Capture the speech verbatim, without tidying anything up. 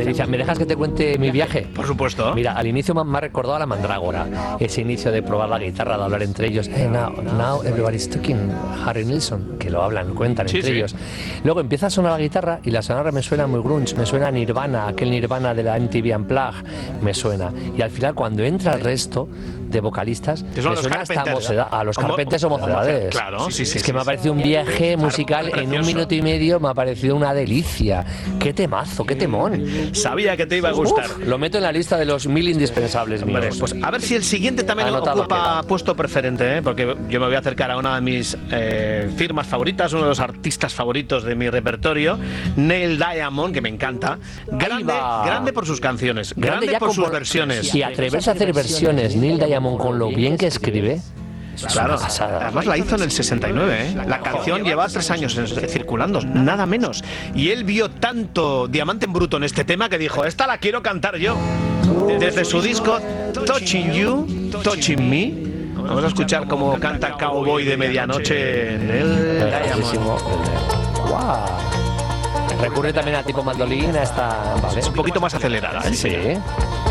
Alicia, ¿me dejas que te cuente mi viaje? Por supuesto. Mira, al inicio me, me ha recordado a la Mandrágora. Ese inicio de probar la guitarra, de hablar entre ellos. Hey, now, now everybody's talking. Harry Nilsson, que lo hablan, cuentan sí, entre sí. ellos. Luego empieza a sonar la guitarra y la sonora me suena muy grunge, me suena a Nirvana, aquel Nirvana de la M T V Unplugged, me suena. Y al final, cuando entra el resto de vocalistas, me suena hasta mocedad, a los Carpenters o Mocedades. Claro, sí, sí. Es sí, que sí, me ha sí. parecido un viaje musical en Precioso. un minuto y medio, me ha parecido una delicia. ¡Qué temazo, qué temón! Sabía que te iba a gustar. Uf, lo meto en la lista de los mil indispensables míos. Hombre, pues a ver si el siguiente también Anotado ocupa queda. puesto preferente, ¿eh? Porque yo me voy a acercar a una de mis eh, firmas favoritas, uno de los artistas favoritos de mi repertorio, Neil Diamond, que me encanta. Grande, va. grande por sus canciones, grande, Grande ya por sus compor- versiones. Y atreverse a hacer versiones, Neil Diamond, con lo bien que escribe. Es Claro, una pasada. además la hizo en el sesenta y nueve, ¿eh? La canción lleva tres años en- circulando, nada menos. Y él vio tanto diamante en bruto en este tema que dijo, esta la quiero cantar yo. Desde su disco Touching You, Touching Me, vamos a escuchar cómo canta Cowboy de Medianoche en el Grandísimo. Wow. Recurre también a tipo mandolina, esta. ¿Vale? Es un poquito más acelerada, ¿eh? Sí.